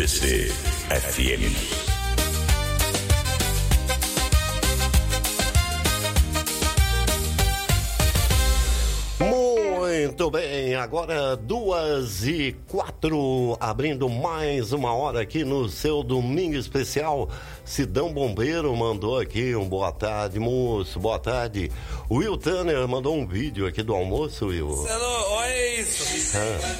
ABC FM. Muito bem, agora 2:04, abrindo mais uma hora aqui no seu Domingo Especial. Sidão Bombeiro mandou aqui um boa tarde, moço, boa tarde. Will Tanner mandou um vídeo aqui do almoço, Will. Olha isso.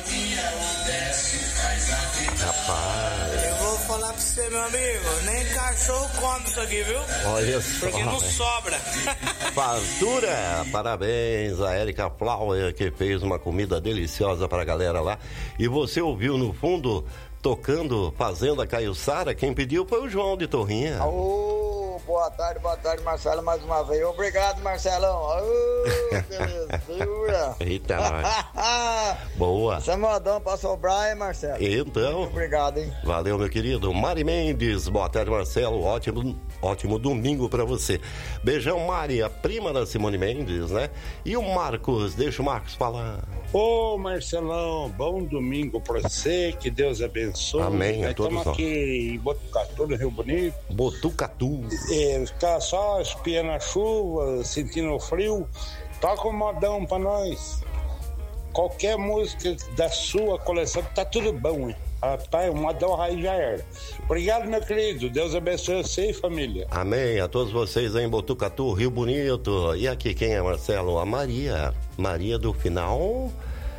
Rapaz. Eu vou falar pra você, meu amigo, nem cachorro come isso aqui, viu? Olha só. Porque não sobra. Fartura, parabéns a Érica Flower, que fez uma comida deliciosa pra galera lá. E você ouviu no fundo, tocando Fazenda Caiuçara, quem pediu foi o João de Torrinha. Boa tarde, Marcelo, mais uma vez. Obrigado, Marcelão. Beleza. Eita, nós. Boa. Esse é modão pra sobrar, hein, Marcelo? Então. Obrigado, hein? Valeu, meu querido. Mari Mendes, boa tarde, Marcelo. Ótimo domingo pra você. Beijão, Mari, a prima da Simone Mendes, né? E o Marcos, deixa o Marcos falar. Ô, Marcelão, bom domingo pra você, que Deus abençoe. Amém, a todos nós. Estamos aqui em Botucatu, no Rio Bonito. Botucatu. Ficar só espiando a chuva, sentindo o frio. Toca um modão pra nós. Qualquer música da sua coleção, tá tudo bom, hein? Rapaz, o modão raiz já era. Obrigado, meu querido. Deus abençoe você e família. Amém. A todos vocês aí em Botucatu, Rio Bonito. E aqui quem é, Marcelo? A Maria. Maria do final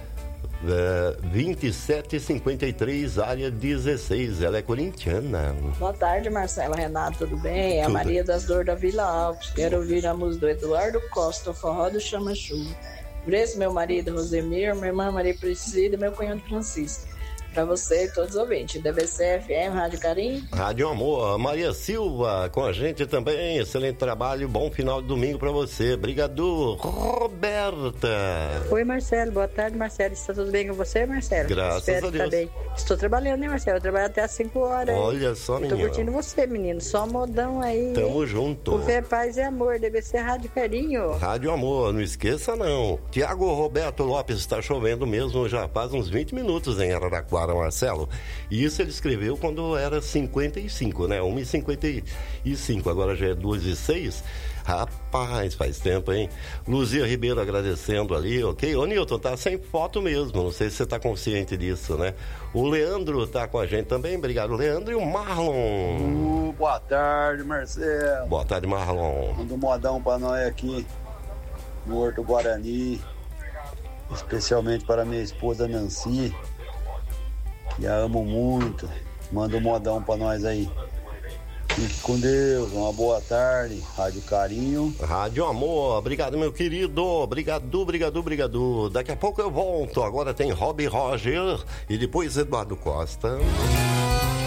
2753, área 16. Ela é corintiana. Boa tarde, Marcelo, Renato, tudo bem? É a Maria das Dores da Vila Alves. Quero ouvir a música do Eduardo Costa, o Forró do Chama-Chuva. Por esse, meu marido Rosemir, minha irmã Maria Priscila e meu cunhado Francisco. Pra você e todos os ouvintes, DBC FM, Rádio Carinho. Rádio Amor, Maria Silva com a gente também, excelente trabalho, bom final de domingo pra você. Obrigado, Roberta. Oi, Marcelo, boa tarde, Marcelo, está tudo bem com você, Marcelo? Graças Espero a Deus. Que tá bem. Estou trabalhando, né, Marcelo? Eu trabalho até às 5 horas. Olha só, menino. Tô curtindo você, menino, só modão aí. Tamo hein? junto. O Fé, Paz e Amor, DBC Rádio Carinho. Rádio Amor, não esqueça não. Tiago Roberto Lopes, está chovendo mesmo, já faz uns 20 minutos em Araraquara, Marcelo. E isso ele escreveu quando era 55, né? 1h55, agora já é 2h06. Rapaz, faz tempo, hein? Luzia Ribeiro agradecendo ali, ok? Ô, Nilton, tá sem foto mesmo, não sei se você tá consciente disso, né? O Leandro tá com a gente também, obrigado, Leandro. E o Marlon. Boa tarde, Marcelo. Boa tarde, Marlon. Manda um modão pra nós aqui no Horto Guarani, especialmente para minha esposa Nancy, que a amo muito. Manda um modão pra nós aí. Fique com Deus, uma boa tarde. Rádio Carinho. Rádio Amor, obrigado, meu querido. Obrigado. Daqui a pouco eu volto. Agora tem Robbie Roger e depois Eduardo Costa.